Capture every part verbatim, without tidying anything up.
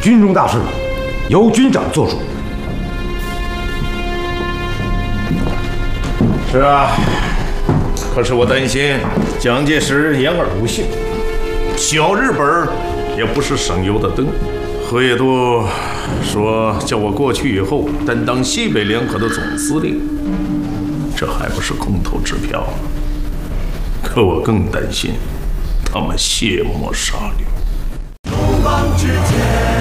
军中大事由军长做主。 是啊，可是我担心蒋介石言而无信，小日本也不是省油的灯。河野渡说叫我过去以后担当西北联合的总司令，这还不是空头支票？可我更担心他们卸磨杀驴。 鲁莽之间，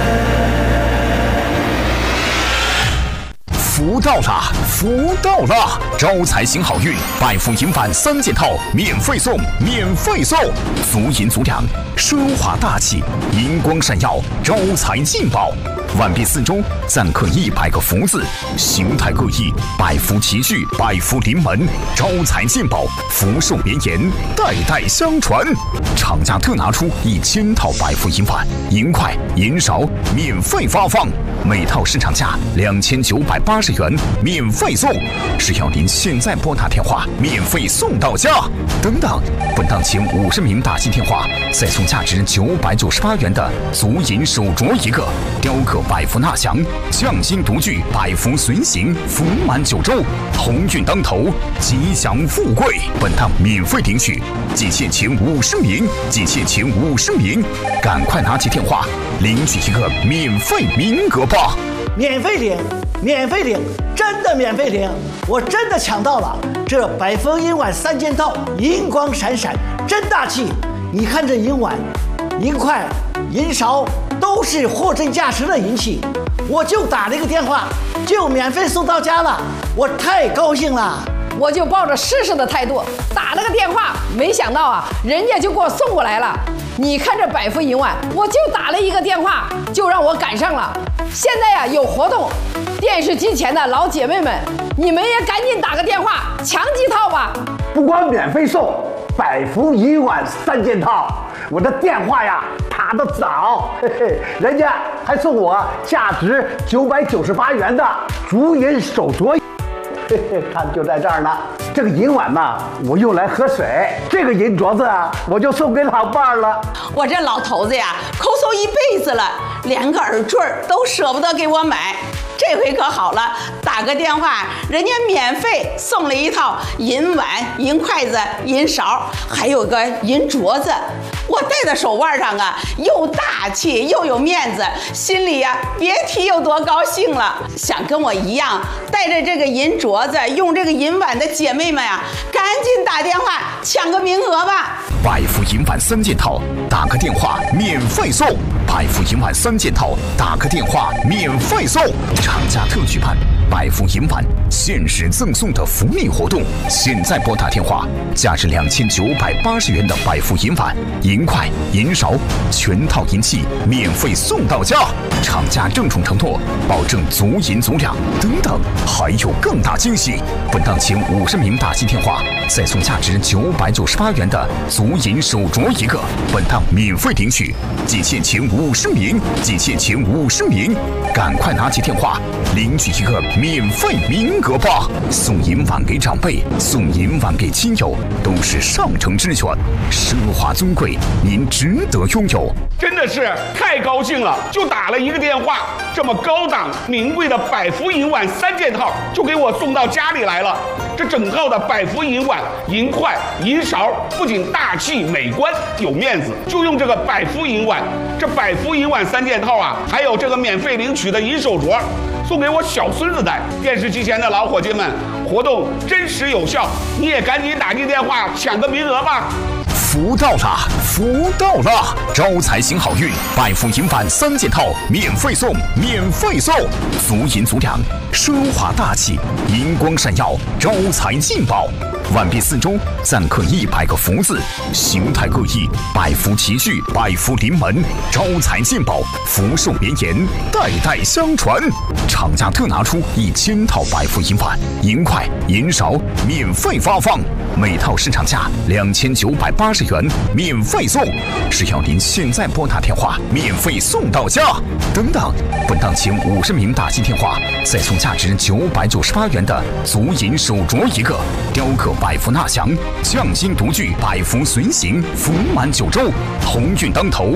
福到了，福到了！招财行好运，百富银碗三件套免费送，免费送！足银足两，奢华大气，银光闪耀，招财进宝。碗币四周錾刻一百个福字，形态各异，百福齐聚，百福临门，招财进宝，福寿绵延，代代相传。厂家特拿出一千套百福银碗、银块、银勺，免费发放，每套市场价两千九百八十元，免费送。只要您现在拨打电话，免费送到家。等等，本档前五十名打进电话，再送价值九百九十八元的足银手镯一个，雕刻百福纳祥，匠心独具，百福随行，福满九州，鸿运当头，吉祥富贵。本档免费领取，仅限前五十名，仅限前五十名，赶快拿起电话领取一个免费名额吧！ 免费领，免费领，真的免费领！我真的抢到了这百福银碗三件套，银光闪闪，真大气！你看这银碗、银块、银勺都是货真价实的银器，我就打了一个电话，就免费送到家了，我太高兴了！ 我就抱着试试的态度打了个电话，没想到啊，人家就给我送过来了。你看这百福银碗，我就打了一个电话，就让我赶上了。现在呀、啊、有活动，电视机前的老姐妹们，你们也赶紧打个电话抢几套吧。 不光免费送百福银碗三件套，我的电话呀打得早，嘿嘿，人家还送我价值九百九十八元的足银手镯。嘿嘿，看就在这儿呢。这个银碗呢，我用来喝水；这个银镯子啊，我就送给老伴儿了。 我这老头子呀，抠搜一辈子了，连个耳坠都舍不得给我买。这回可好了，打个电话，人家免费送了一套银碗、银筷子、银勺，还有个银镯子。我戴在手腕上啊，又大气又有面子，心里呀、啊、别提有多高兴了。想跟我一样带着这个银镯子、用这个银碗的姐妹们啊，赶紧打电话抢个名额吧！ 百福银碗三件套，打个电话免费送。百福银碗三件套，打个电话免费送。厂家特举办百福银碗限时赠送的福利活动，现在拨打电话，价值两千九百八十元的百福银碗、银块、银勺，全套银器免费送到家。厂家郑重承诺，保证足银足两。等等，还有更大惊喜！本档前五十名打进电话，再送价值九百九十八元的足银手镯一个。本档免费领取，仅限前五十名，仅限前五十名，赶快拿起电话领取一个免费名额吧！送银碗给长辈，送银碗给亲友，都是上乘之选，奢华尊贵，您值得拥有。 真的是太高兴了，就打了一个电话，这么高档名贵的百福银碗三件套就给我送到家里来了。这整套的百福银碗、银筷、银勺不仅大气美观有面子，就用这个百福银碗，这百福银碗三件套啊，还有这个免费领取的银手镯，送给我小孙子戴。电视机前的老伙计们，活动真实有效，你也赶紧打进电话抢个名额吧。 福到了，福到了！招财行好运，百福银碗三件套免费送，免费送！足银足两，奢华大气，银光闪耀，招财进宝。碗币四周錾刻一百个福字，形态各异，百福齐聚，百福临门，招财进宝，福寿绵延，代代相传。厂家特拿出一千套百福银碗、银块、银勺，免费发放，每套市场价两千九百八十元，免费送。只要您现在拨打电话，免费送到家。等等，本档前五十名打进电话，再送价值九百九十八元的足银手镯一个，雕刻百福纳祥，匠心独具，百福随行，福满九州，鸿运当头，